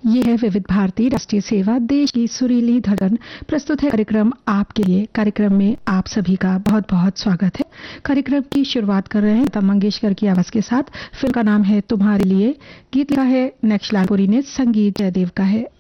ये है विविध भारती राष्ट्रीय सेवा, देश की सुरीली धड़कन। प्रस्तुत है कार्यक्रम आपके लिए। कार्यक्रम में आप सभी का बहुत बहुत स्वागत है। कार्यक्रम की शुरुआत कर रहे हैं लता मंगेशकर की आवाज के साथ। फिल्म का नाम है तुम्हारे लिए। गीत लिखा है नक्शलालपुरी ने, संगीत जयदेव का है।